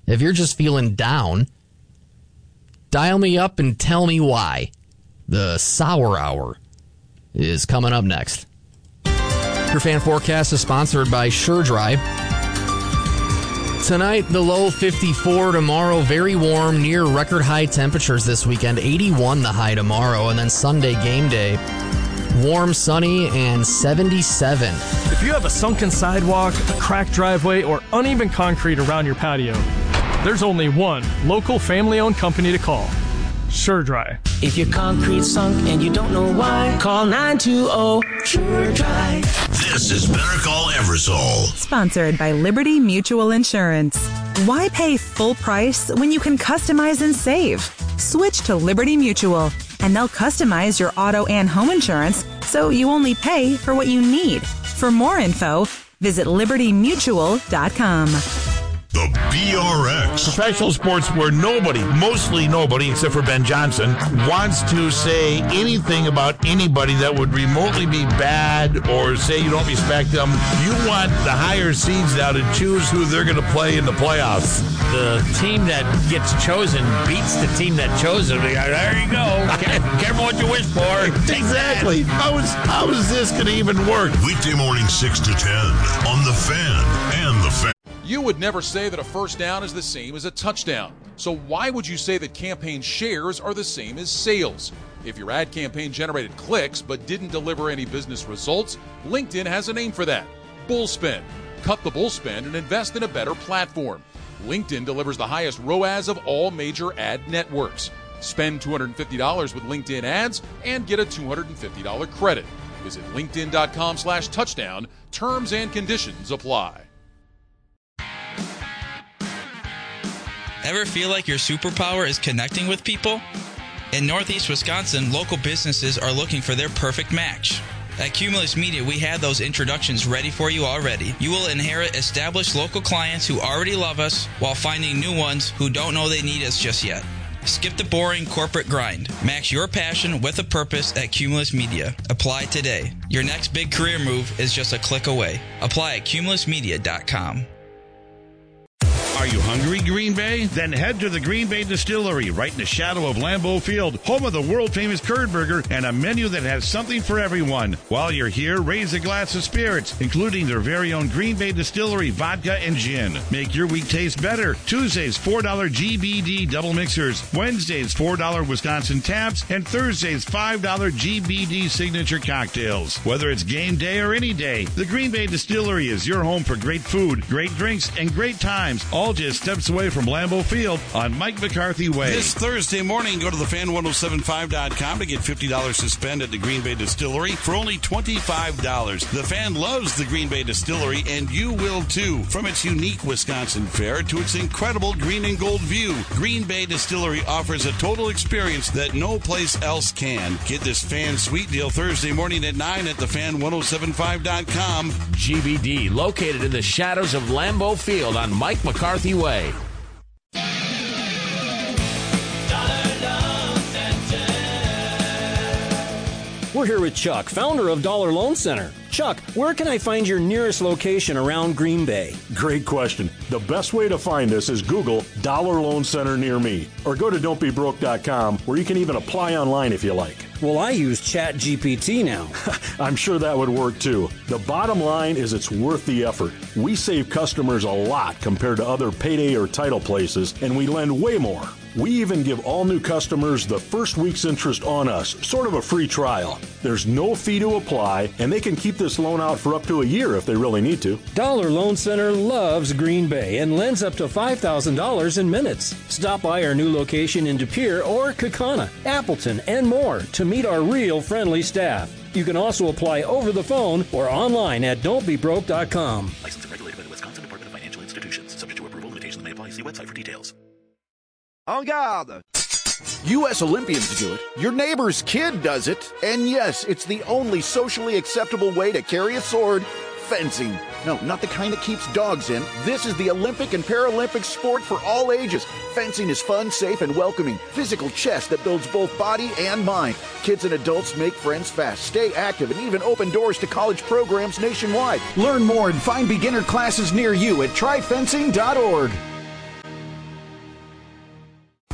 If you're just feeling down, dial me up and tell me why. The Sour Hour is coming up next. Your fan forecast is sponsored by SureDry. Tonight, the low 54. Tomorrow, very warm, near record high temperatures this weekend. 81 the high tomorrow, and then Sunday game day. Warm, sunny, and 77. If you have a sunken sidewalk, a cracked driveway, or uneven concrete around your patio, there's only one local family-owned company to call. SureDry. If your concrete's sunk and you don't know why, call 920-SureDry. This is Better Call Eversole. Sponsored by Liberty Mutual Insurance. Why pay full price when you can customize and save? Switch to Liberty Mutual, and they'll customize your auto and home insurance so you only pay for what you need. For more info, visit libertymutual.com. The BRX. Professional sports where mostly nobody, except for Ben Johnson, wants to say anything about anybody that would remotely be bad or say you don't respect them. You want the higher seeds now to choose who they're going to play in the playoffs. The team that gets chosen beats the team that chose them. There you go. Careful what you wish for. Exactly. How is this going to even work? Weekday morning 6 to 10 on The Fan and The Fan. You would never say that a first down is the same as a touchdown. So why would you say that campaign shares are the same as sales? If your ad campaign generated clicks but didn't deliver any business results, LinkedIn has a name for that. Bullspend. Cut the bullspend and invest in a better platform. LinkedIn delivers the highest ROAS of all major ad networks. Spend $250 with LinkedIn ads and get a $250 credit. Visit linkedin.com/touchdown. Terms and conditions apply. Ever feel like your superpower is connecting with people? In Northeast Wisconsin, local businesses are looking for their perfect match. At Cumulus Media, we have those introductions ready for you already. You will inherit established local clients who already love us while finding new ones who don't know they need us just yet. Skip the boring corporate grind. Match your passion with a purpose at Cumulus Media. Apply today. Your next big career move is just a click away. Apply at cumulusmedia.com. Are you hungry, Green Bay? Then head to the Green Bay Distillery, right in the shadow of Lambeau Field, home of the world-famous curd burger and a menu that has something for everyone. While you're here, raise a glass of spirits, including their very own Green Bay Distillery vodka and gin. Make your week taste better. Tuesdays, $4 GBD double mixers. Wednesdays, $4 Wisconsin taps. And Thursdays, $5 GBD signature cocktails. Whether it's game day or any day, the Green Bay Distillery is your home for great food, great drinks, and great times, all just steps away from Lambeau Field on Mike McCarthy Way. This Thursday morning, go to thefan1075.com to get $50 to spend at the Green Bay Distillery for only $25. The Fan loves the Green Bay Distillery, and you will too. From its unique Wisconsin fare to its incredible green and gold view, Green Bay Distillery offers a total experience that no place else can. Get this Fan sweet deal Thursday morning at 9 at thefan1075.com. GBD, located in the shadows of Lambeau Field on Mike McCarthy Way. We're here with Chuck, founder of Dollar Loan Center. Chuck, where can I find your nearest location around Green Bay? Great question. The best way to find us is Google Dollar Loan Center near me, or go to don'tbebroke.com, where you can even apply online if you like. Well, I use ChatGPT now. I'm sure that would work too. The bottom line is it's worth the effort. We save customers a lot compared to other payday or title places, and we lend way more. We even give all new customers the first week's interest on us, sort of a free trial. There's no fee to apply, and they can keep this loan out for up to a year if they really need to. Dollar Loan Center loves Green Bay and lends up to $5,000 in minutes. Stop by our new location in De Pere or Kaukauna, Appleton, and more to meet our real friendly staff. You can also apply over the phone or online at don'tbebroke.com. Licensed and regulated by the Wisconsin Department of Financial Institutions. Subject to approval. Limitations may apply. See website for details. En garde! U.S. Olympians do it, your neighbor's kid does it, and yes, it's the only socially acceptable way to carry a sword, fencing. No, not the kind that keeps dogs in. This is the Olympic and Paralympic sport for all ages. Fencing is fun, safe, and welcoming. Physical chess that builds both body and mind. Kids and adults make friends fast, stay active, and even open doors to college programs nationwide. Learn more and find beginner classes near you at tryfencing.org.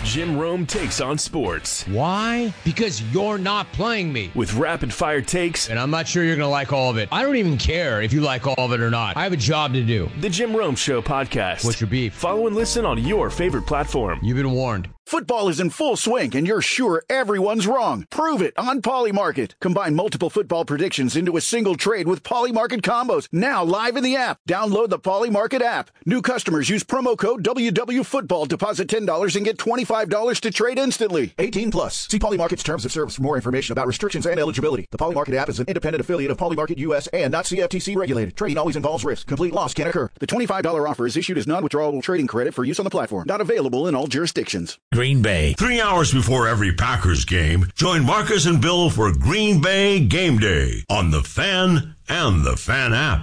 Jim Rome takes on sports. Why? Because you're not playing me. With rapid-fire takes. And I'm not sure you're going to like all of it. I don't even care if you like all of it or not. I have a job to do. The Jim Rome Show podcast. What's your beef? Follow and listen on your favorite platform. You've been warned. Football is in full swing, and you're sure everyone's wrong. Prove it on Polymarket. Combine multiple football predictions into a single trade with Polymarket combos. Now live in the app. Download the Polymarket app. New customers use promo code WWFootball. Deposit $10 and get $25 to trade instantly. 18 plus. See Polymarket's terms of service for more information about restrictions and eligibility. The Polymarket app is an independent affiliate of Polymarket US and not CFTC regulated. Trading always involves risk. Complete loss can occur. The $25 offer is issued as non-withdrawable trading credit for use on the platform. Not available in all jurisdictions. Green Bay. 3 hours before every Packers game, join Marcus and Bill for Green Bay Game Day on The Fan and The Fan app.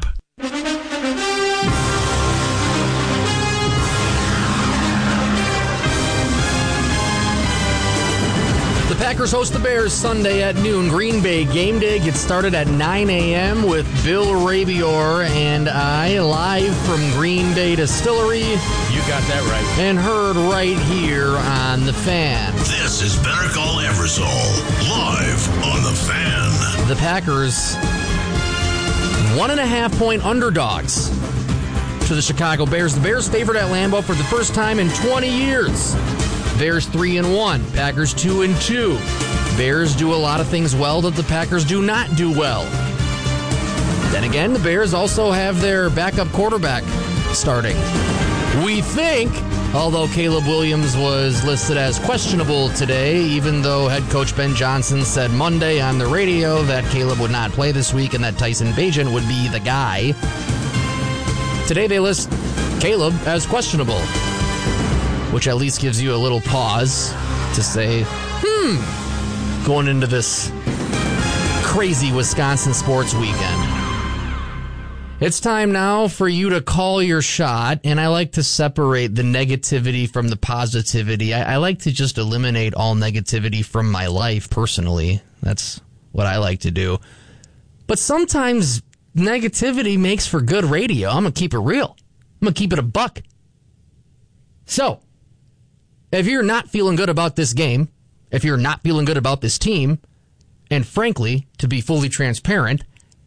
The Packers host the Bears Sunday at noon. Green Bay Game Day gets started at 9 a.m. with Bill Rabior and I live from Green Bay Distillery. You got that right. And heard right here on The Fan. This is Better Call Eversole, live on The Fan. The Packers, 1.5-point underdogs to the Chicago Bears. The Bears favored at Lambeau for the first time in 20 years. Bears 3-1, Packers 2-2. Bears do a lot of things well that the Packers do not do well. Then again, the Bears also have their backup quarterback starting. We think, although Caleb Williams was listed as questionable today, even though head coach Ben Johnson said Monday on the radio that Caleb would not play this week and that Tyson Bagent would be the guy. Today they list Caleb as questionable, which at least gives you a little pause to say, going into this crazy Wisconsin sports weekend. It's time now for you to call your shot, and I like to separate the negativity from the positivity. I like to just eliminate all negativity from my life personally. That's what I like to do. But sometimes negativity makes for good radio. I'm going to keep it real. I'm going to keep it a buck. So, if you're not feeling good about this game, if you're not feeling good about this team, and frankly, to be fully transparent,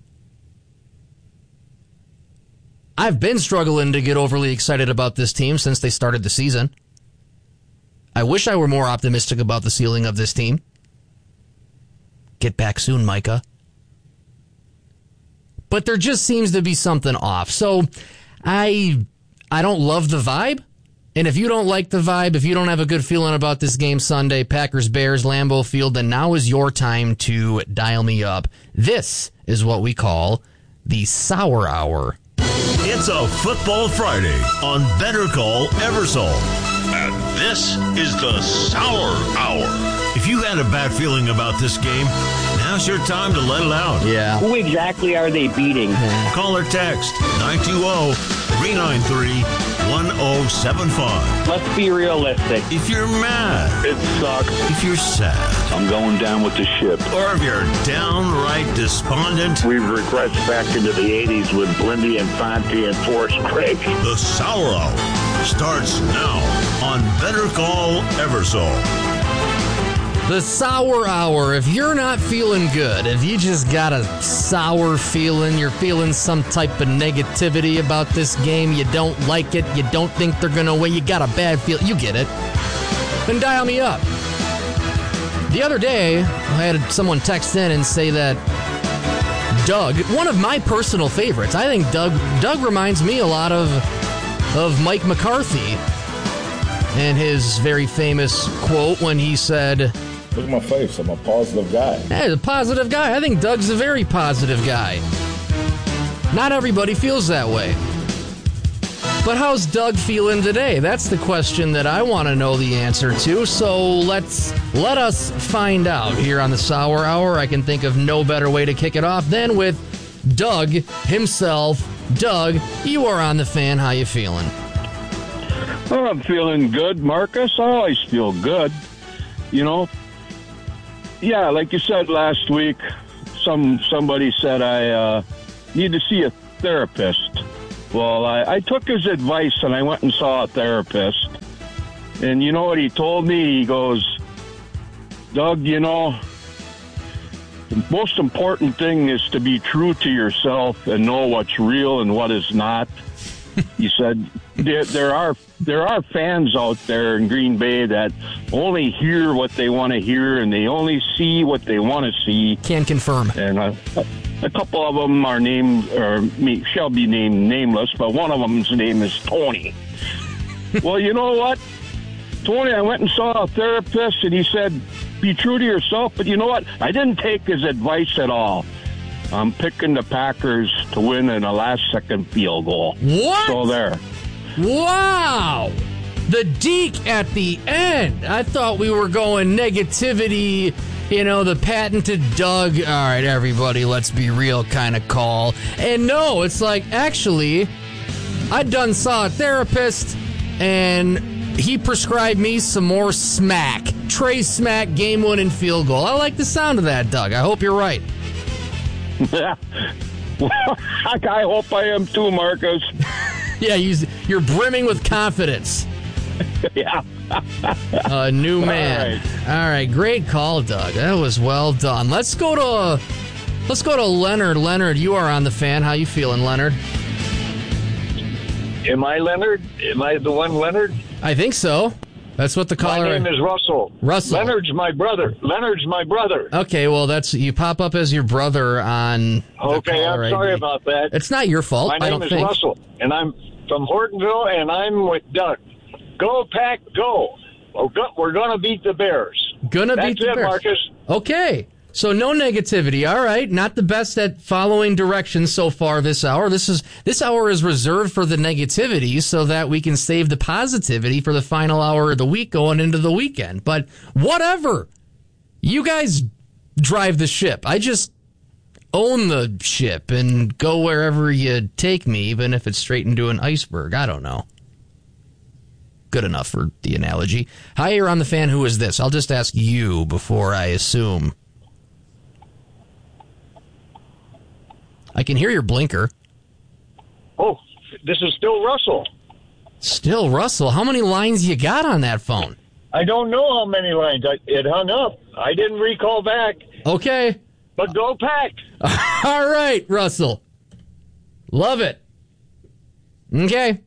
I've been struggling to get overly excited about this team since they started the season. I wish I were more optimistic about the ceiling of this team. Get back soon, Micah. But there just seems to be something off. So I don't love the vibe. And if you don't like the vibe, if you don't have a good feeling about this game Sunday, Packers-Bears, Lambeau Field, then now is your time to dial me up. This is what we call the Sour Hour. It's a Football Friday on Better Call Eversole. And this is the Sour Hour. If you had a bad feeling about this game, now's your time to let it out. Yeah. Who exactly are they beating? Call or text 920-393-1075. Let's be realistic. If you're mad, it sucks. If you're sad, I'm going down with the ship. Or if you're downright despondent, we've regressed back into the 80s with Blindy and Fonte and Forrest Gregg. The Sour Hour starts now on Better Call Eversole. The Sour Hour. If you're not feeling good, if you just got a sour feeling, you're feeling some type of negativity about this game, you don't like it, you don't think they're going to win, you got a bad feel, you get it, then dial me up. The other day, I had someone text in and say that Doug, one of my personal favorites, I think Doug reminds me a lot of Mike McCarthy and his very famous quote when he said, "Look at my face, I'm a positive guy." Hey, a positive guy. I think Doug's a very positive guy. Not everybody feels that way. But how's Doug feeling today? That's the question that I want to know the answer to. So let us find out here on the Sour Hour. I can think of no better way to kick it off than with Doug himself. Doug, you are on the Fan. How you feeling? Well, I'm feeling good, Marcus. I always feel good. You know, yeah, like you said last week, somebody said I need to see a therapist. Well, I took his advice and I went and saw a therapist. And you know what he told me? He goes, Doug, you know, the most important thing is to be true to yourself and know what's real and what is not. He said there are fans out there in Green Bay that only hear what they want to hear and they only see what they want to see. Can confirm. And a couple of them are shall be named nameless, but one of them's name is Tony. Well, you know what, Tony, I went and saw a therapist, and he said, be true to yourself. But you know what? I didn't take his advice at all. I'm picking the Packers to win in a last-second field goal. What? So there. Wow! The deke at the end. I thought we were going negativity, you know, the patented Doug, all right, everybody, let's be real kind of call. And no, it's like, actually, I done saw a therapist, and he prescribed me some more smack. Trey Smack, game-winning field goal. I like the sound of that, Doug. I hope you're right. Yeah. I hope I am too, Marcus. Yeah, you're brimming with confidence. Yeah. A new man. All right, great call, Doug. That was well done. Let's go to Leonard. Leonard, you are on the Fan. How you feeling, Leonard? Am I Leonard? Am I the one Leonard? I think so. That's what the caller... My name is Russell. Russell. Leonard's my brother. Okay, well, you pop up as your brother on... Okay, I'm sorry about that. It's not your fault, My name is Russell, and I'm from Hortonville, and I'm with Doug. Go, Pack, go. We're going to beat the Bears. Beat the Bears. Marcus. Okay. So no negativity. All right. Not the best at following directions so far this hour. This hour is reserved for the negativity so that we can save the positivity for the final hour of the week going into the weekend. But whatever. You guys drive the ship. I just own the ship and go wherever you take me, even if it's straight into an iceberg. I don't know. Good enough for the analogy. Hi, you're on the Fan. Who is this? I'll just ask you before I assume. I can hear your blinker. Oh, this is still Russell. Still Russell? How many lines you got on that phone? I don't know how many lines. It hung up. I didn't recall back. Okay. But go Pack. All right, Russell. Love it. Okay.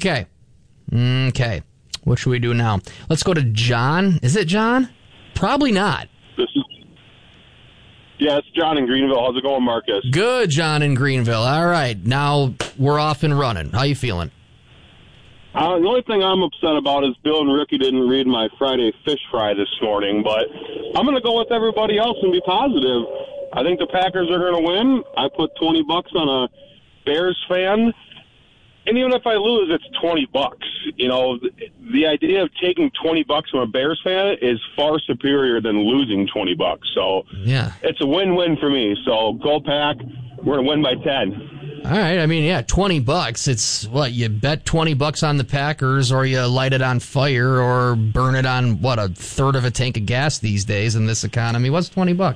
What should we do now? Let's go to John. Is it John? Probably not. Yeah, it's John in Greenville. How's it going, Marcus? Good, John in Greenville. All right, now we're off and running. How you feeling? The only thing I'm upset about is Bill and Ricky didn't read my Friday fish fry this morning, but I'm going to go with everybody else and be positive. I think the Packers are going to win. I put $20 on a Bears fan. And even if I lose, it's $20. You know, the idea of taking $20 from a Bears fan is far superior than losing $20. So yeah, it's a win-win for me. So go Pack. We're going to win by 10. All right. I mean, yeah, $20. It's what, you bet $20 on the Packers, or you light it on fire, or burn it on what, a third of a tank of gas these days in this economy. What's $20?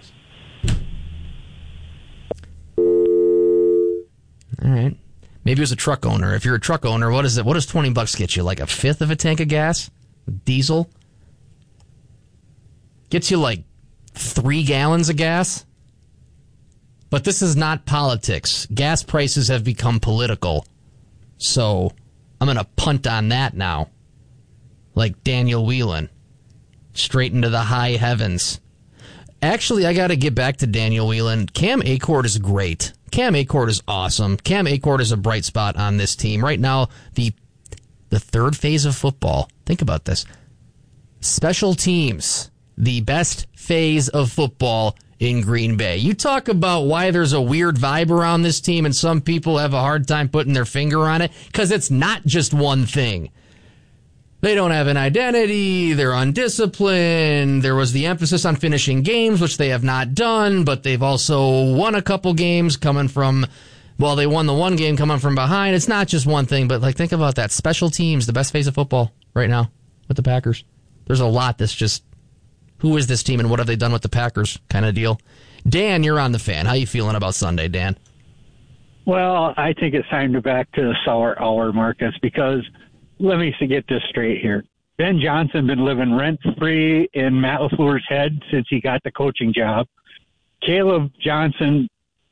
All right. Maybe it was a truck owner. If you're a truck owner, what is it? What does $20 get you? Like a fifth of a tank of gas? Diesel? Gets you like 3 gallons of gas? But this is not politics. Gas prices have become political. So I'm going to punt on that now. Like Daniel Whelan. Straight into the high heavens. Actually, I got to get back to Daniel Whelan. Cam Achord is great. Cam Achord is awesome. Cam Achord is a bright spot on this team. Right now, the third phase of football. Think about this. Special teams. The best phase of football in Green Bay. You talk about why there's a weird vibe around this team and some people have a hard time putting their finger on it, because it's not just one thing. They don't have an identity, they're undisciplined, there was the emphasis on finishing games, which they have not done, but they've also won a couple games coming from, well, they won the one game coming from behind. It's not just one thing, but like, think about that. Special teams, the best phase of football right now with the Packers. There's a lot that's just, who is this team and what have they done with the Packers kind of deal. Dan, you're on the Fan. How you feeling about Sunday, Dan? Well, I think it's time to back to the sour hour, Marcus, because let me get this straight here. Ben Johnson been living rent-free in Matt LaFleur's head since he got the coaching job. Caleb Williams,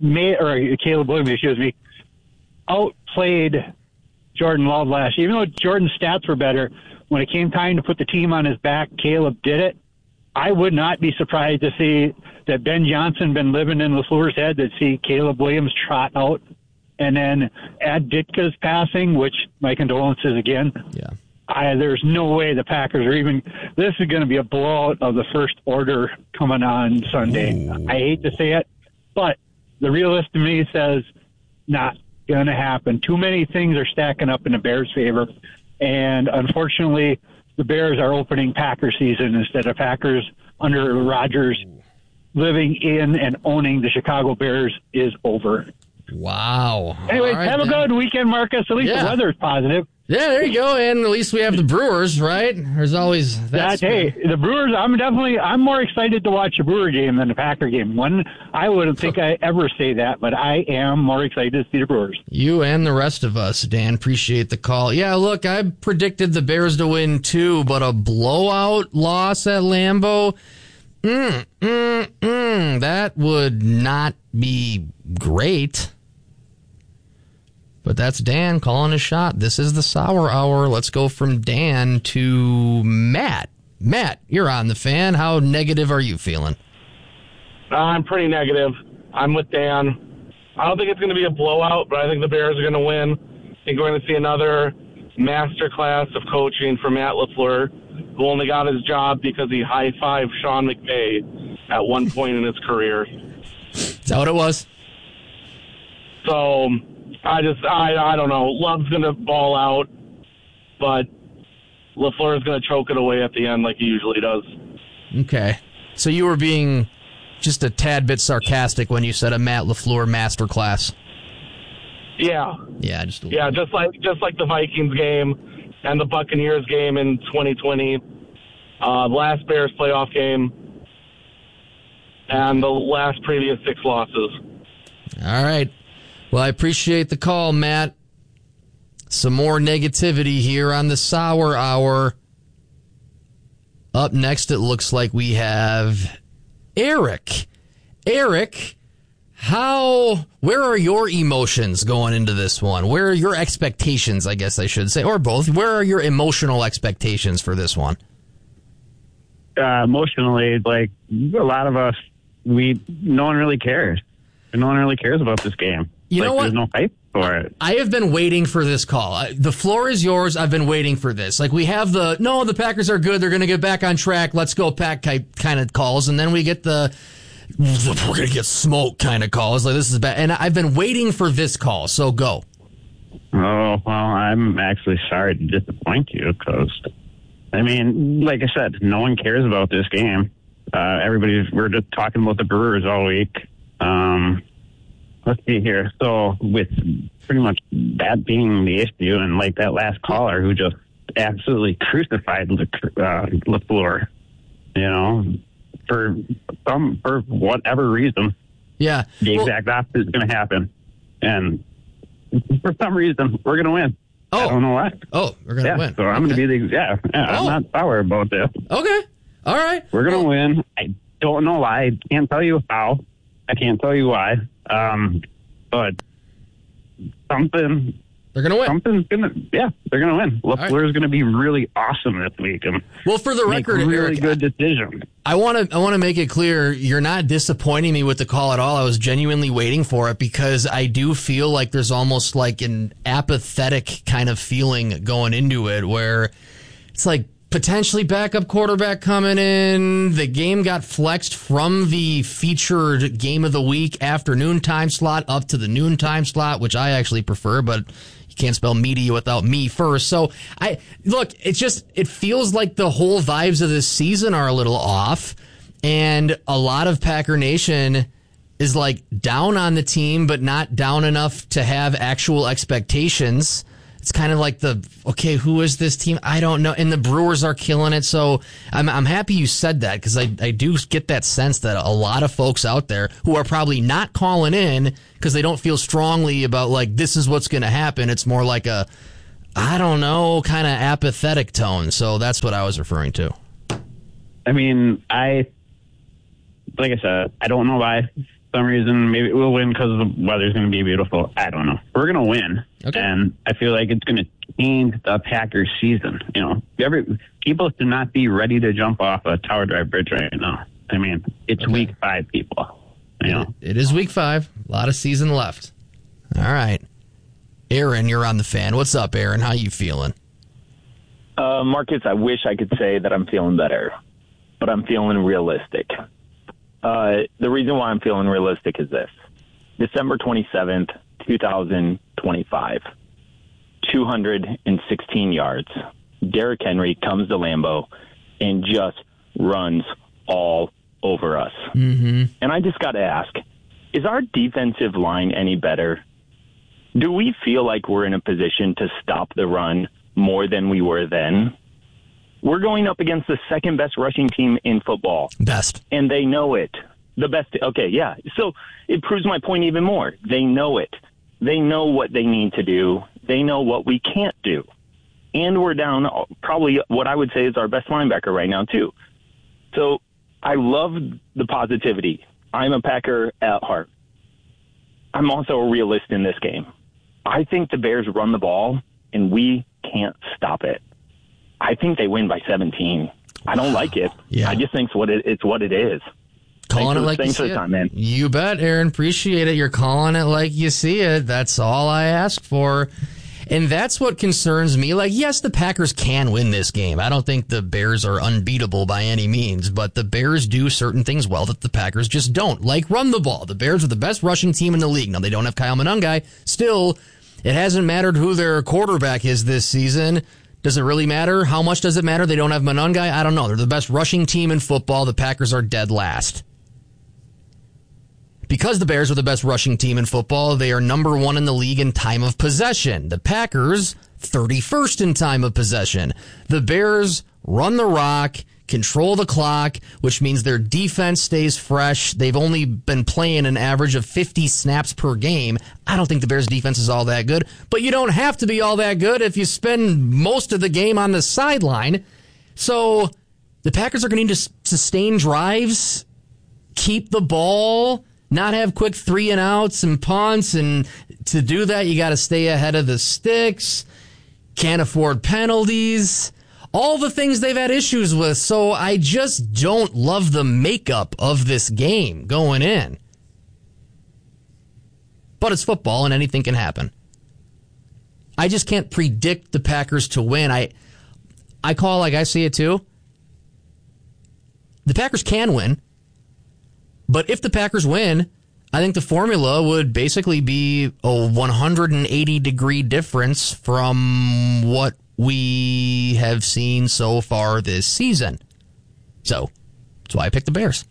outplayed Jordan Love last year. Even though Jordan's stats were better, when it came time to put the team on his back, Caleb did it. I would not be surprised to see that Ben Johnson been living in LaFleur's head, to see Caleb Williams trot out and then add Ditka's passing, which my condolences again. Yeah. There's no way the Packers are even. This is going to be a blowout of the first order coming on Sunday. Ooh. I hate to say it, but the realist in me says not going to happen. Too many things are stacking up in the Bears' favor, and unfortunately, the Bears are opening Packer season instead of Packers under Rodgers living in and owning the Chicago Bears is over. Wow. Anyways, have a good weekend, Marcus. At least the weather's positive. Yeah, there you go. And at least we have the Brewers, right? There's always that. Hey, the Brewers, I'm more excited to watch a Brewer game than a Packer game. I wouldn't think I ever say that, but I am more excited to see the Brewers. You and the rest of us, Dan. Appreciate the call. Yeah, look, I predicted the Bears to win too, but a blowout loss at Lambeau, that would not be great. But that's Dan calling a shot. This is the Sour Hour. Let's go from Dan to Matt. Matt, you're on the Fan. How negative are you feeling? I'm pretty negative. I'm with Dan. I don't think it's going to be a blowout, but I think the Bears are going to win. I think we're going to see another masterclass of coaching from Matt LaFleur, who only got his job because he high-fived Sean McVay at one point in his career. Is that what it was? So I don't know. Love's going to ball out, but LaFleur is going to choke it away at the end like he usually does. Okay. So you were being just a tad bit sarcastic when you said a Matt LaFleur masterclass. Yeah. Yeah, just like the Vikings game and the Buccaneers game in 2020, the last Bears playoff game, and the last previous 6 losses. All right. Well, I appreciate the call, Matt. Some more negativity here on the Sour Hour. Up next, it looks like we have Eric. Eric, where are your emotions going into this one? Where are your expectations, I guess I should say, or both? Where are your emotional expectations for this one? Emotionally, like a lot of us, no one really cares. No one really cares about this game. You know what? There's no hype for it. I have been waiting for this call. The floor is yours. I've been waiting for this. Like, we have the Packers are good. They're going to get back on track. Let's go, Pack kind of calls. And then we get we're going to get smoked kind of calls. Like, this is bad. And I've been waiting for this call. So go. Oh, well, I'm actually sorry to disappoint you because, I mean, like I said, no one cares about this game. We're just talking about the Brewers all week. Let's see here. So with pretty much that being the issue, and like that last caller who just absolutely crucified LaFleur, for whatever reason, yeah, the exact opposite is going to happen, and for some reason we're going to win. Oh, I don't know why. Oh, we're going to win. So I'm going to be I'm not sour about this. Okay, all right. We're going to win. I don't know why. I can't tell you how. I can't tell you why. But something. They're going to win. They're going to win. LaFleur is going to be really awesome this week. And well, for the record, really Eric, good decision. I want to make it clear you're not disappointing me with the call at all. I was genuinely waiting for it because I do feel like there's almost like an apathetic kind of feeling going into it where it's like potentially backup quarterback coming in. The game got flexed from the featured game of the week afternoon time slot up to the noon time slot, which I actually prefer, but you can't spell media without me first. So it feels like the whole vibes of this season are a little off, and a lot of Packer Nation is like down on the team, but not down enough to have actual expectations. It's kind of like who is this team? I don't know. And the Brewers are killing it. So I'm happy you said that because I do get that sense that a lot of folks out there who are probably not calling in because they don't feel strongly about like this is what's going to happen. It's more like I don't know, kind of apathetic tone. So that's what I was referring to. I mean, like I said, I don't know why. For some reason, maybe we'll win because the weather's going to be beautiful. I don't know. We're going to win. Okay. And I feel like it's going to change the Packers season. You know, people should not be ready to jump off a Tower Drive bridge right now. I mean, it's week 5, people. You know, it is week 5. A lot of season left. All right. Aaron, you're on the Fan. What's up, Aaron? How you feeling? Marcus, I wish I could say that I'm feeling better, but I'm feeling realistic. The reason why I'm feeling realistic is this. December 27th, 2025, 216 yards. Derrick Henry comes to Lambeau and just runs all over us. Mm-hmm. And I just got to ask, is our defensive line any better? Do we feel like we're in a position to stop the run more than we were then? We're going up against the second best rushing team in football. Best. And they know it. The best. Okay, yeah. So it proves my point even more. They know it. They know what they need to do. They know what we can't do. And we're down probably what I would say is our best linebacker right now, too. So I love the positivity. I'm a Packer at heart. I'm also a realist in this game. I think the Bears run the ball, and we can't stop it. I think they win by 17. I don't like it. Yeah. I just think it's what it is. Calling it like you see it. Man. You bet, Aaron. Appreciate it. You're calling it like you see it. That's all I ask for. And that's what concerns me. Like, yes, the Packers can win this game. I don't think the Bears are unbeatable by any means, but the Bears do certain things well that the Packers just don't, like run the ball. The Bears are the best rushing team in the league. Now, they don't have Kyle Monangai. Still, it hasn't mattered who their quarterback is this season. Does it really matter? How much does it matter they don't have Monangai? I don't know. They're the best rushing team in football. The Packers are dead last. Because the Bears are the best rushing team in football, they are number 1 in the league in time of possession. The Packers, 31st in time of possession. The Bears run the rock, control the clock, which means their defense stays fresh. They've only been playing an average of 50 snaps per game. I don't think the Bears' defense is all that good, but you don't have to be all that good if you spend most of the game on the sideline. So the Packers are going to need to sustain drives, keep the ball, not have quick 3-and-outs and punts, and to do that, you got to stay ahead of the sticks, can't afford penalties, all the things they've had issues with. So I just don't love the makeup of this game going in. But it's football, and anything can happen. I just can't predict the Packers to win. I call like I see it, too. The Packers can win. But if the Packers win, I think the formula would basically be a 180-degree difference from what we have seen so far this season. So that's why I picked the Bears.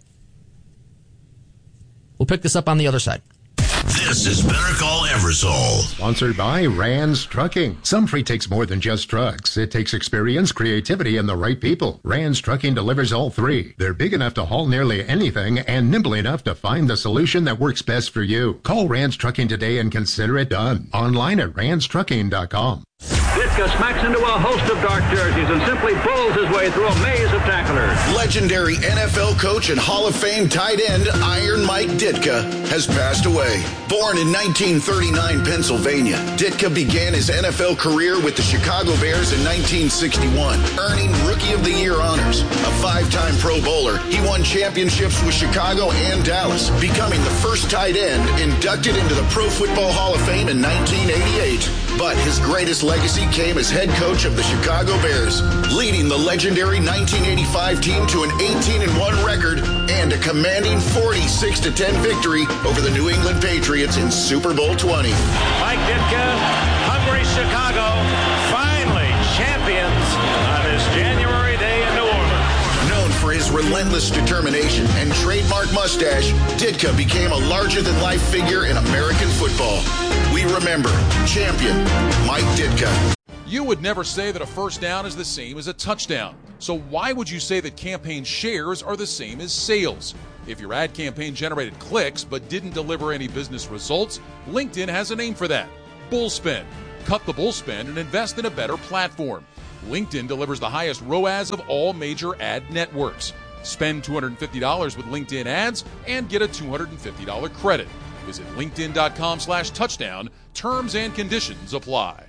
We'll pick this up on the other side. This is Better Call Eversole. Sponsored by Rands Trucking. Some freight takes more than just trucks. It takes experience, creativity, and the right people. Rands Trucking delivers all three. They're big enough to haul nearly anything and nimble enough to find the solution that works best for you. Call Rands Trucking today and consider it done. Online at randstrucking.com. Ditka smacks into a host of dark jerseys and simply pulls his way through a maze of tacklers. Legendary NFL coach and Hall of Fame tight end Iron Mike Ditka has passed away. Born in 1939 Pennsylvania, Ditka began his NFL career with the Chicago Bears in 1961, earning Rookie of the Year honors. A 5-time Pro Bowler, he won championships with Chicago and Dallas, becoming the first tight end inducted into the Pro Football Hall of Fame in 1988. But his greatest legacy came as head coach of the Chicago Bears, leading the legendary 1985 team to an 18-1 record and a commanding 46-10 victory over the New England Patriots in Super Bowl 20. Mike Ditka, hungry Chicago, finally champions on this January day in New Orleans. Known for his relentless determination and trademark mustache, Ditka became a larger-than-life figure in American football. We remember champion Mike Ditka. You would never say that a first down is the same as a touchdown. So why would you say that campaign shares are the same as sales? If your ad campaign generated clicks but didn't deliver any business results, LinkedIn has a name for that: bullspin. Cut the bull spend and invest in a better platform. LinkedIn delivers the highest ROAS of all major ad networks. Spend $250 with LinkedIn ads and get a $250 credit. Visit linkedin.com/touchdown. Terms and conditions apply.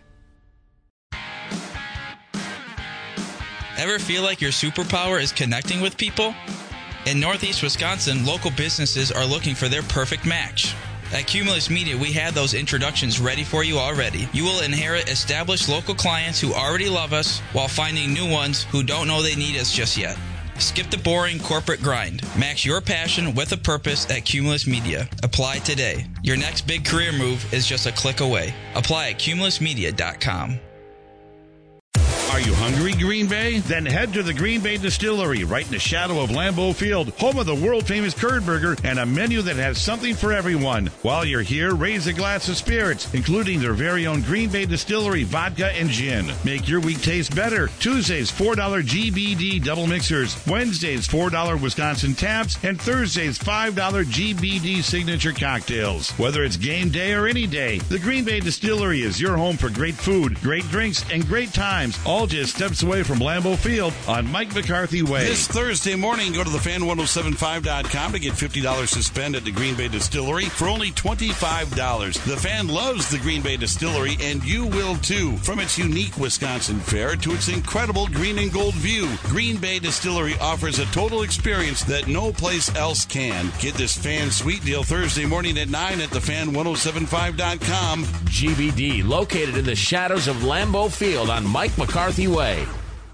Ever feel like your superpower is connecting with people? In Northeast Wisconsin, local businesses are looking for their perfect match. At Cumulus Media, we have those introductions ready for you already. You will inherit established local clients who already love us while finding new ones who don't know they need us just yet. Skip the boring corporate grind. Match your passion with a purpose at Cumulus Media. Apply today. Your next big career move is just a click away. Apply at cumulusmedia.com. Are you hungry, Green Bay? Then head to the Green Bay Distillery, right in the shadow of Lambeau Field, home of the world-famous Curd Burger and a menu that has something for everyone. While you're here, raise a glass of spirits, including their very own Green Bay Distillery vodka and gin. Make your week taste better. Tuesdays, $4 GBD double mixers. Wednesdays, $4 Wisconsin taps. And Thursdays, $5 GBD signature cocktails. Whether it's game day or any day, the Green Bay Distillery is your home for great food, great drinks, and great times, all just steps away from Lambeau Field on Mike McCarthy Way. This Thursday morning, go to thefan1075.com to get $50 to spend at the Green Bay Distillery for only $25. The Fan loves the Green Bay Distillery, and you will too. From its unique Wisconsin fare to its incredible green and gold view, Green Bay Distillery offers a total experience that no place else can. Get this Fan Sweet Deal Thursday morning at 9 at thefan1075.com. GBD, located in the shadows of Lambeau Field on Mike McCarthy Way.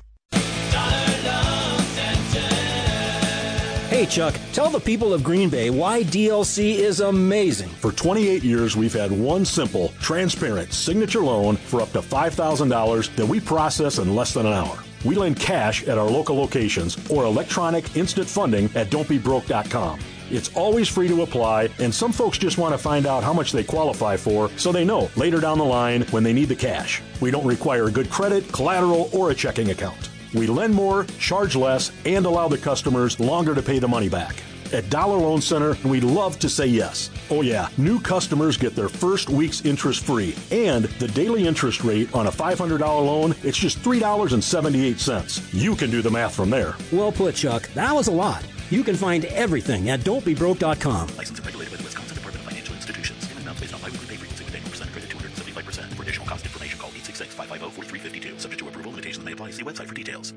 Hey, Chuck, tell the people of Green Bay why DLC is amazing. For 28 years, we've had one simple, transparent signature loan for up to $5,000 that we process in less than an hour. We lend cash at our local locations or electronic instant funding at don'tbebroke.com. It's always free to apply, and some folks just want to find out how much they qualify for so they know later down the line when they need the cash. We don't require good credit, collateral, or a checking account. We lend more, charge less, and allow the customers longer to pay the money back. At Dollar Loan Center, we love to say yes. Oh yeah, new customers get their first week's interest free. And the daily interest rate on a $500 loan, it's just $3.78. You can do the math from there. Well put, Chuck. That was a lot. You can find everything at don'tbebroke.com. Licensed and regulated by the Wisconsin Department of Financial Institutions. Payment amounts based on biweekly pay frequency with annual percent credit 275%. For additional cost information, call 866-550-4352. Subject to approval, limitations may apply. See website for details.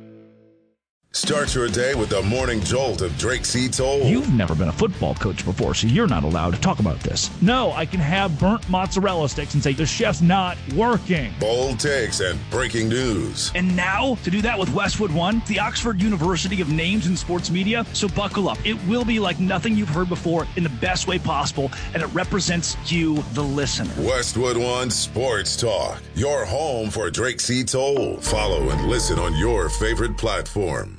Start your day with the morning jolt of Drake C. Toll. You've never been a football coach before, so you're not allowed to talk about this. No, I can have burnt mozzarella sticks and say the chef's not working. Bold takes and breaking news. And now, to do that with Westwood One, the Oxford University of Names in Sports Media. So buckle up. It will be like nothing you've heard before in the best way possible, and it represents you, the listener. Westwood One Sports Talk, your home for Drake C. Toll. Follow and listen on your favorite platform.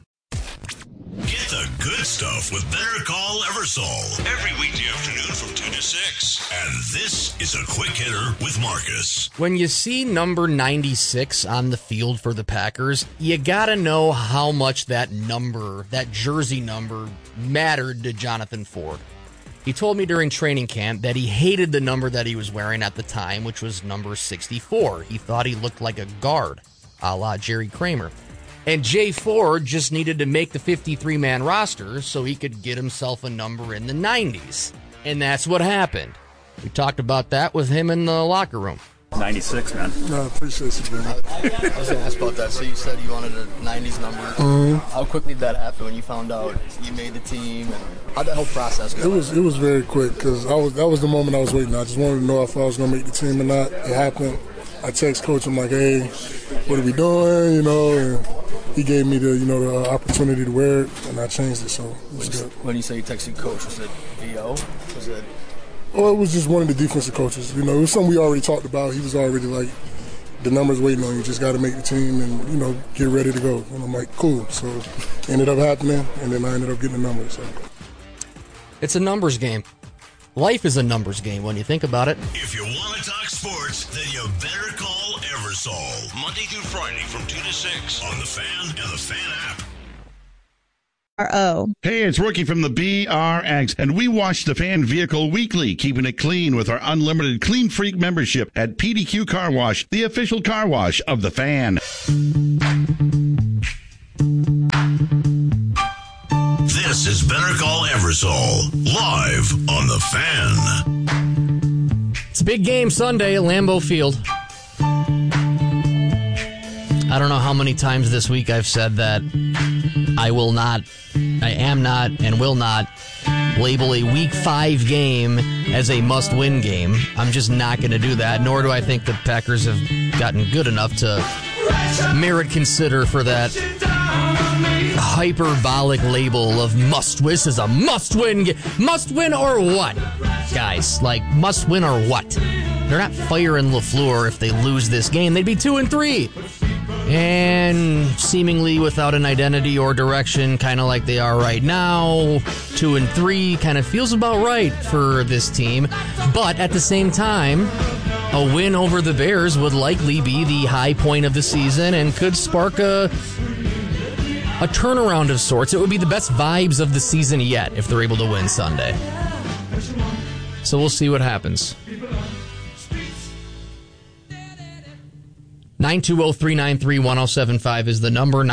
Get the good stuff with Better Call Eversole. Every weekday afternoon from 2 to 6. And this is a quick hitter with Marcus. When you see number 96 on the field for the Packers, you gotta know how much that number, that jersey number, mattered to Jonathan Ford. He told me during training camp that he hated the number that he was wearing at the time, which was number 64. He thought he looked like a guard, a la Jerry Kramer. And Jay Ford just needed to make the 53-man roster so he could get himself a number in the 90s. And that's what happened. We talked about that with him in the locker room. 96, man. No, I appreciate you, man. I was going to ask about that. So you said you wanted a 90s number. Mm-hmm. How quickly did that happen when you found out you made the team? And how'd that whole process go? It was very quick because that was the moment I was waiting. I just wanted to know if I was going to make the team or not. It happened. I text coach. I'm like, hey, what are we doing? And he gave me the opportunity to wear it, and I changed it, so it was good. When you say you texted coach, was it VO? Was it? Oh, it was just one of the defensive coaches. It was something we already talked about. He was already like, the number's waiting on you. Just got to make the team and get ready to go. And I'm like, cool. So it ended up happening, and then I ended up getting the number. So it's a numbers game. Life is a numbers game when you think about it. If you want to talk sports, then you better call Eversole. Monday through Friday from 2 to 6 on The Fan and The Fan app. Hey, it's Rookie from the BRX, and we wash the Fan vehicle weekly, keeping it clean with our unlimited Clean Freak membership at PDQ Car Wash, the official car wash of the Fan. This is Better Call Eversole, live on the Fan. It's a big game Sunday at Lambeau Field. I don't know how many times this week I've said that I am not, and will not label a Week 5 game as a must-win game. I'm just not going to do that, nor do I think the Packers have gotten good enough to merit consider for that hyperbolic label of must-win. This is a must-win game. Must-win or what? Guys, like, must-win or what? They're not firing LaFleur if they lose this game. They'd be 2-3. And seemingly without an identity or direction, kind of like they are right now. 2-3 kind of feels about right for this team. But at the same time, a win over the Bears would likely be the high point of the season and could spark a turnaround of sorts. It would be the best vibes of the season yet if they're able to win Sunday. So we'll see what happens. 920-393-1075 is the number.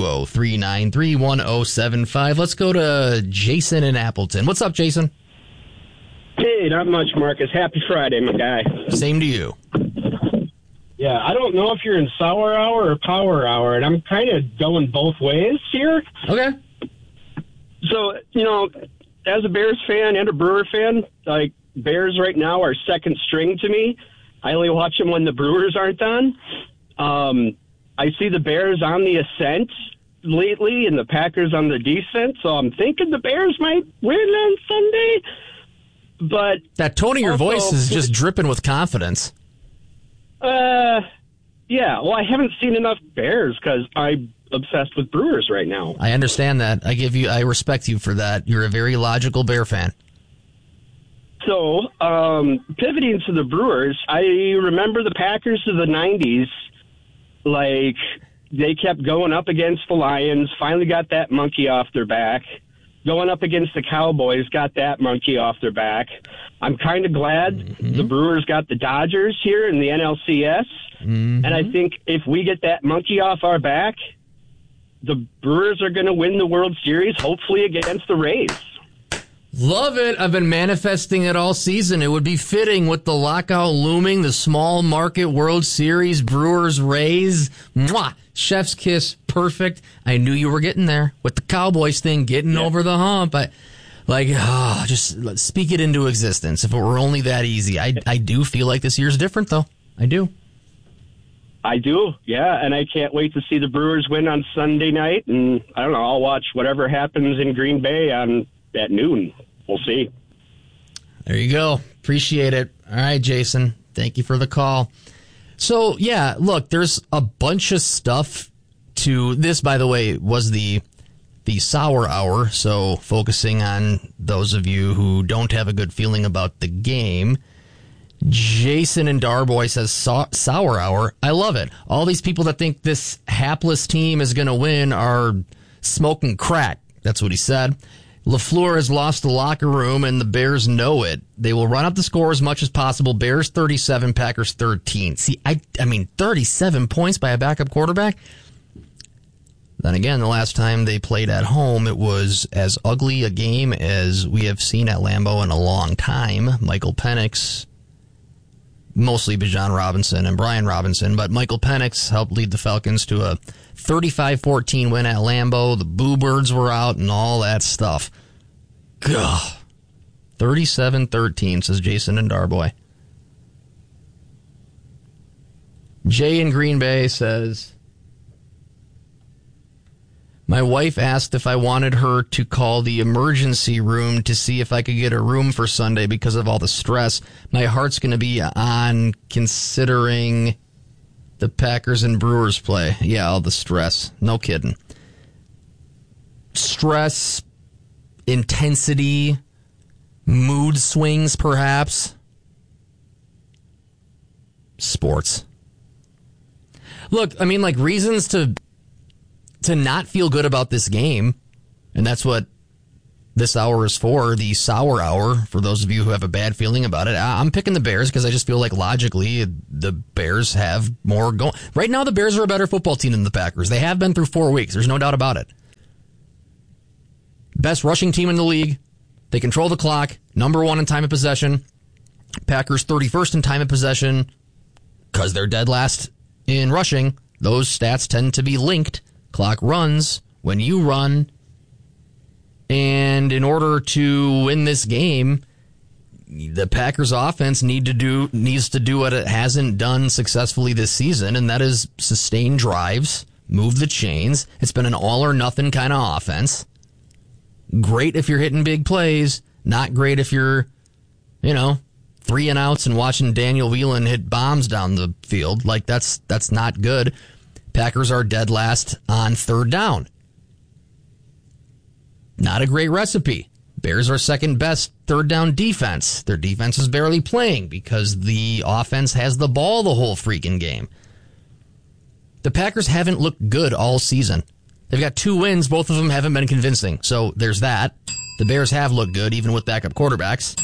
920-393-1075. Let's go to Jason in Appleton. What's up, Jason? Hey, not much, Marcus. Happy Friday, my guy. Same to you. Yeah, I don't know if you're in sour hour or power hour, and I'm kind of going both ways here. Okay. So, as a Bears fan and a Brewer fan, like, Bears right now are second string to me. I only watch them when the Brewers aren't on. I see the Bears on the ascent lately and the Packers on the descent, so I'm thinking the Bears might win on Sunday. But that tone of your voice is just dripping with confidence. Yeah, well, I haven't seen enough Bears because I'm obsessed with Brewers right now. I understand that. I respect you for that. You're a very logical Bear fan. So, pivoting to the Brewers, I remember the Packers of the 90s, like, they kept going up against the Lions, finally got that monkey off their back. Going up against the Cowboys, got that monkey off their back. I'm kind of glad the Brewers got the Dodgers here in the NLCS. And I think if we get that monkey off our back, the Brewers are going to win the World Series, hopefully against the Rays. Love it. I've been manifesting it all season. It would be fitting with the lockout looming, the small market World Series, Brewers, Rays. Mwah! Chef's kiss. Perfect. I knew you were getting there with the Cowboys thing, getting over the hump. Just speak it into existence. If it were only that easy. I do feel like this year's different, though. I do. I do, yeah, and I can't wait to see the Brewers win on Sunday night. And I don't know, I'll watch whatever happens in Green Bay at noon. We'll see. There you go. Appreciate it. All right, Jason. Thank you for the call. So, yeah, look, there's a bunch of stuff to this. By the way, was the sour hour, so focusing on those of you who don't have a good feeling about the game. Jason in Darboy says sour hour. I love it. All these people that think this hapless team is going to win are smoking crack. That's what he said. LaFleur has lost the locker room, and the Bears know it. They will run up the score as much as possible. Bears 37, Packers 13. See, I mean, 37 points by a backup quarterback? Then again, the last time they played at home, it was as ugly a game as we have seen at Lambeau in a long time. Michael Penix, mostly Bijan Robinson and Brian Robinson, but Michael Penix helped lead the Falcons to a 35-14 win at Lambeau. The Boo Birds were out and all that stuff. Gah. 37-13, says Jason and Darboy. Jay in Green Bay says, my wife asked if I wanted her to call the emergency room to see if I could get a room for Sunday because of all the stress. My heart's going to be on considering the Packers and Brewers play. Yeah, all the stress. No kidding. Stress, intensity, mood swings, perhaps. Sports. Look, I mean, like, reasons to not feel good about this game And that's what this hour is for, the sour hour, for those of you who have a bad feeling about it. I'm picking the Bears because I just feel like logically the Bears have more going. Right now, the Bears are a better football team than the Packers. They have been through 4 weeks. There's no doubt about it. Best rushing team in the league. They control the clock. Number 1 in time of possession. Packers 31st in time of possession. Because they're dead last in rushing, those stats tend to be linked. Clock runs when you run. And in order to win this game, the Packers offense needs to do what it hasn't done successfully this season, and that is sustain drives, move the chains. It's been an all or nothing kind of offense. Great if you're hitting big plays, not great if you're, 3 and outs and watching Daniel Whelan hit bombs down the field. Like that's not good. Packers are dead last on third down. Not a great recipe. Bears are second best third down defense. Their defense is barely playing because the offense has the ball the whole freaking game. The Packers haven't looked good all season. They've got 2 wins. Both of them haven't been convincing. So there's that. The Bears have looked good, even with backup quarterbacks.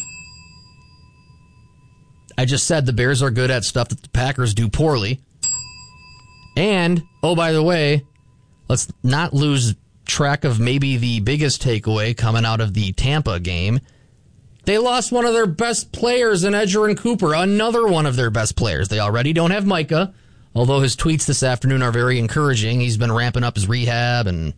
I just said the Bears are good at stuff that the Packers do poorly. And, oh, by the way, let's not lose track of maybe the biggest takeaway coming out of the Tampa game. They lost one of their best players in Edgerrin Cooper, another one of their best players. They already don't have Micah, although his tweets this afternoon are very encouraging. He's been ramping up his rehab and,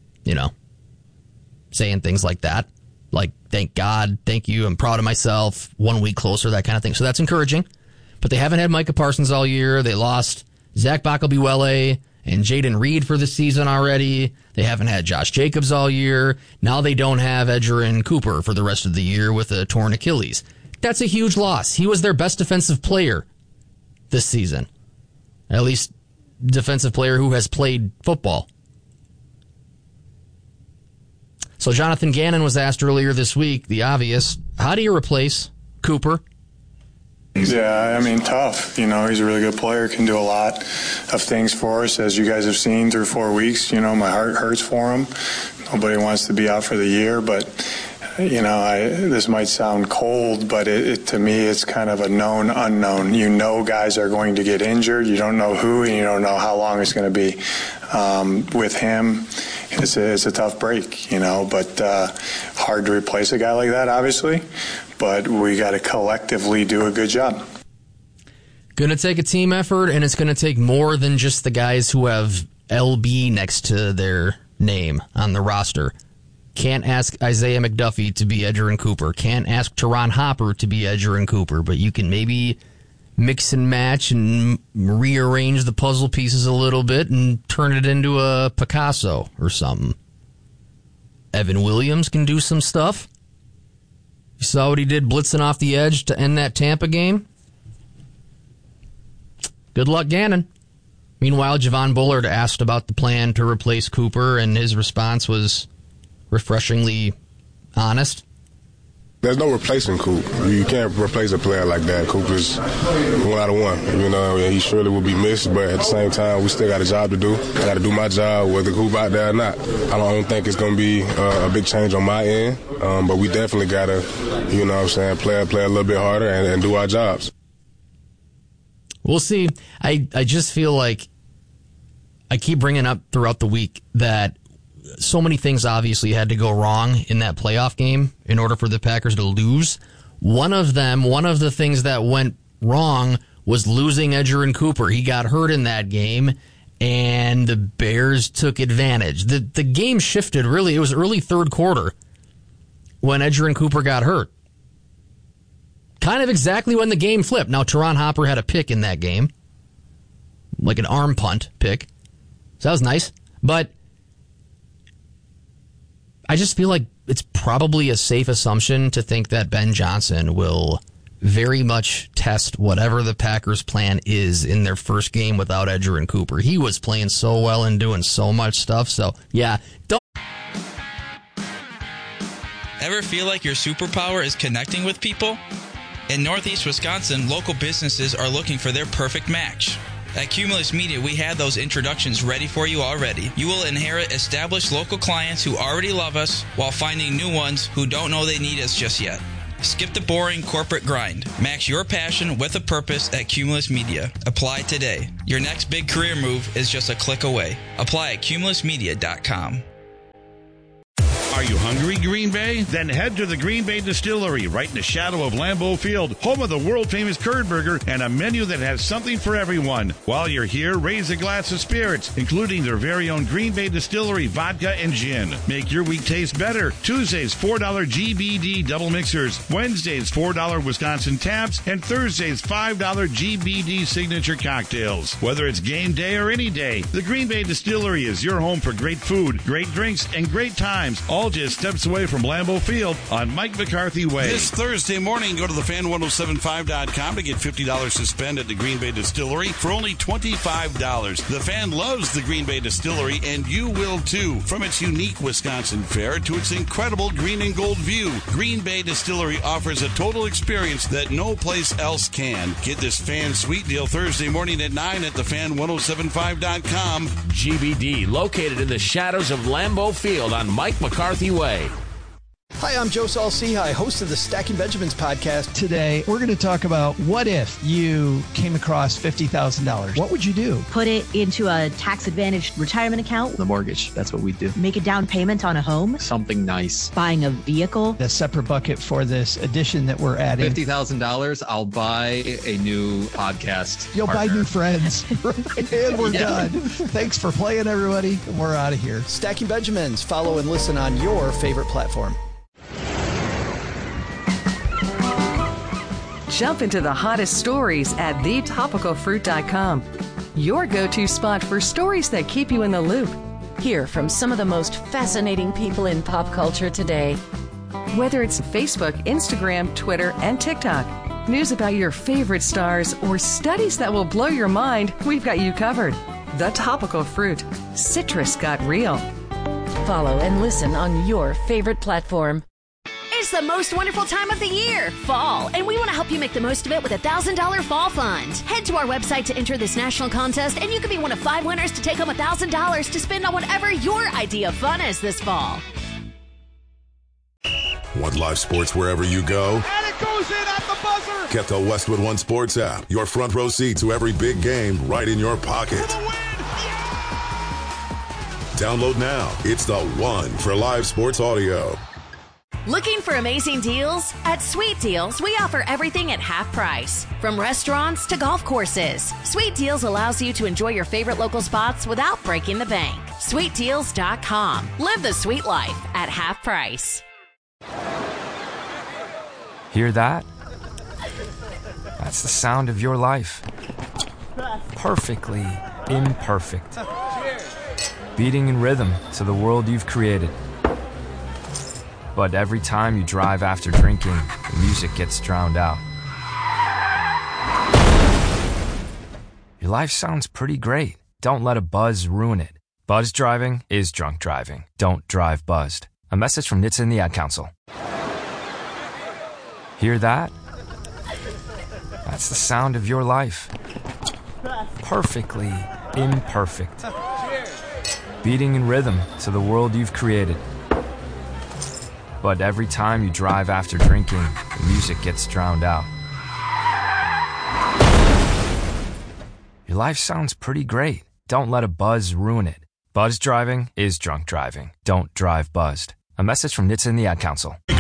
saying things like that. Like, thank God, thank you, I'm proud of myself, 1 week closer, that kind of thing. So that's encouraging. But they haven't had Micah Parsons all year. They lost Zach Bacalbuele and Jaden Reed for the season already. They haven't had Josh Jacobs all year. Now they don't have Edgerrin Cooper for the rest of the year with a torn Achilles. That's a huge loss. He was their best defensive player this season. At least defensive player who has played football. So Jonathan Gannon was asked earlier this week, the obvious, how do you replace Cooper? Yeah, tough. He's a really good player, can do a lot of things for us, as you guys have seen through 4 weeks. My heart hurts for him. Nobody wants to be out for the year, but, this might sound cold, but to me, it's kind of a known unknown. Guys are going to get injured. You don't know who, and you don't know how long it's going to be. With him, it's a tough break, but hard to replace a guy like that, obviously. But we got to collectively do a good job. Going to take a team effort, and it's going to take more than just the guys who have LB next to their name on the roster. Can't ask Isaiah McDuffie to be Edgerrin Cooper. Can't ask Teron Hopper to be Edgerrin Cooper. But you can maybe mix and match and rearrange the puzzle pieces a little bit and turn it into a Picasso or something. Evan Williams can do some stuff. You saw what he did blitzing off the edge to end that Tampa game? Good luck, Gannon. Meanwhile, Javon Bullard asked about the plan to replace Cooper, and his response was refreshingly honest. There's no replacing Coop. You can't replace a player like that. Coop is 1 out of 1. He surely will be missed, but at the same time, we still got a job to do. I got to do my job, whether Coop out there or not. I don't think it's going to be a big change on my end, but we definitely got to, play a little bit harder and do our jobs. We'll see. I just feel like I keep bringing up throughout the week that so many things obviously had to go wrong in that playoff game in order for the Packers to lose. One of the things that went wrong was losing Edgerrin Cooper. He got hurt in that game, and the Bears took advantage. The game shifted, really. It was early third quarter when Edgerrin Cooper got hurt. Kind of exactly when the game flipped. Now, Teron Hopper had a pick in that game, like an arm punt pick. So that was nice. But I just feel like it's probably a safe assumption to think that Ben Johnson will very much test whatever the Packers' plan is in their first game without Edgerrin Cooper. He was playing so well and doing so much stuff. So, yeah. Ever feel like your superpower is connecting with people? In Northeast Wisconsin, local businesses are looking for their perfect match. At Cumulus Media, we have those introductions ready for you already. You will inherit established local clients who already love us while finding new ones who don't know they need us just yet. Skip the boring corporate grind. Match your passion with a purpose at Cumulus Media. Apply today. Your next big career move is just a click away. Apply at cumulusmedia.com. Are you hungry, Green Bay? Then head to the Green Bay Distillery, right in the shadow of Lambeau Field, home of the world-famous curd burger and a menu that has something for everyone. While you're here, raise a glass of spirits, including their very own Green Bay Distillery vodka and gin. Make your week taste better. Tuesdays, $4 GBD double mixers. Wednesdays, $4 Wisconsin taps. And Thursdays, $5 GBD signature cocktails. Whether it's game day or any day, the Green Bay Distillery is your home for great food, great drinks, and great times, all just steps away from Lambeau Field on Mike McCarthy Way. This Thursday morning, go to thefan1075.com to get $50 to spend at the Green Bay Distillery for only $25. The Fan loves the Green Bay Distillery, and you will too. From its unique Wisconsin fare to its incredible green and gold view, Green Bay Distillery offers a total experience that no place else can. Get this Fan Sweet Deal Thursday morning at 9 at thefan1075.com. GBD, located in the shadows of Lambeau Field on Mike McCarthy Way. Hi, I'm Joe Saul-Sehy, host of the Stacking Benjamins podcast. Today, we're going to talk about what if you came across $50,000. What would you do? Put it into a tax-advantaged retirement account. The mortgage, that's what we do. Make a down payment on a home. Something nice. Buying a vehicle. A separate bucket for this addition that we're adding. $50,000, I'll buy a new podcast. You'll buy new friends. And we're done. Thanks for playing, everybody. And we're out of here. Stacking Benjamins. Follow and listen on your favorite platform. Jump into the hottest stories at thetopicalfruit.com. Your go-to spot for stories that keep you in the loop. Hear from some of the most fascinating people in pop culture today. Whether it's Facebook, Instagram, Twitter, and TikTok, news about your favorite stars, or studies that will blow your mind, we've got you covered. The Topical Fruit. Citrus got real. Follow and listen on your favorite platform. It's the most wonderful time of the year, fall, and we want to help you make the most of it with a $1,000 fall fund. Head to our website to enter this national contest, and you could be one of 5 winners to take home $1,000 to spend on whatever your idea of fun is this fall. Want live sports wherever you go? And it goes in at the buzzer! Get the Westwood One Sports app. Your front row seat to every big game right in your pocket. For the win! Download now. It's the one for live sports audio. Looking for amazing deals? At Sweet Deals, we offer everything at half price. From restaurants to golf courses, Sweet Deals allows you to enjoy your favorite local spots without breaking the bank. SweetDeals.com. Live the sweet life at half price. Hear that? That's the sound of your life. Perfectly imperfect. Beating in rhythm to the world you've created. But every time you drive after drinking, the music gets drowned out. Your life sounds pretty great. Don't let a buzz ruin it. Buzz driving is drunk driving. Don't drive buzzed. A message from NHTSA and the Ad Council. Hear that? That's the sound of your life. Perfectly imperfect. Beating in rhythm to the world you've created. But every time you drive after drinking, the music gets drowned out. Your life sounds pretty great. Don't let a buzz ruin it. Buzz driving is drunk driving. Don't drive buzzed. A message from NHTSA and the Ad Council.